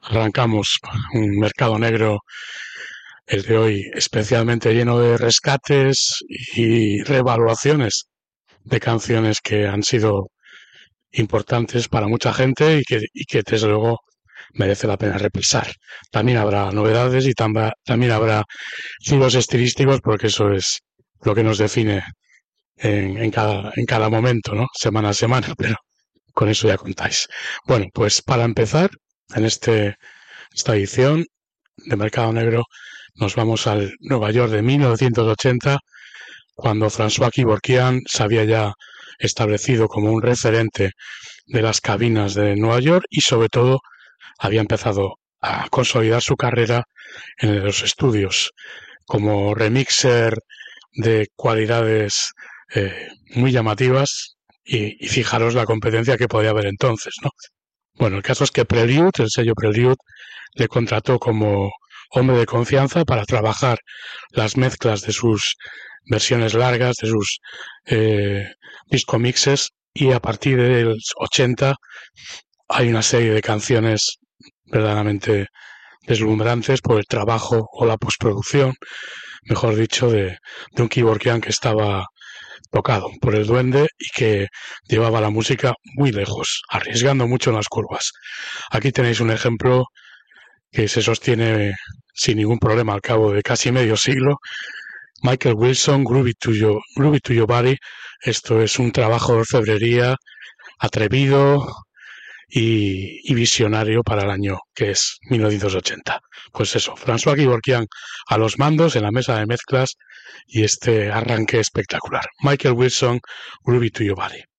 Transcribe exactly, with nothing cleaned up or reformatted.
Arrancamos un mercado negro, el de hoy, especialmente lleno de rescates y reevaluaciones de canciones que han sido importantes para mucha gente y que, y que desde luego merece la pena repensar. También habrá novedades y tamba, también habrá giros estilísticos, porque eso es lo que nos define en, en, cada, en cada momento, ¿no? Semana a semana, pero con eso ya contáis. Bueno, pues para empezar, en este, esta edición de Mercado Negro, nos vamos al Nueva York de mil novecientos ochenta, cuando François Kevorkian se había ya establecido como un referente de las cabinas de Nueva York y sobre todo había empezado a consolidar su carrera en los estudios como remixer de cualidades eh, muy llamativas y, y fijaros la competencia que podía haber entonces, ¿no? Bueno, el caso es que Prelude, el sello Prelude, le contrató como hombre de confianza para trabajar las mezclas de sus versiones largas, de sus eh, disco mixes, y a partir del ochenta hay una serie de canciones verdaderamente deslumbrantes por el trabajo o la postproducción, mejor dicho, de, de un Kevorkian que estaba tocado por el duende y que llevaba la música muy lejos, arriesgando mucho en las curvas. Aquí tenéis un ejemplo que se sostiene sin ningún problema al cabo de casi medio siglo. Michael Wilson, Groovy to Your, Groovy to Your Body. Esto es un trabajo de orfebrería atrevido y, y visionario para el año que es mil novecientos ochenta. Pues eso, François Kevorkian a los mandos en la mesa de mezclas y este arranque espectacular. Michael Wilson, Groovy to Your Body.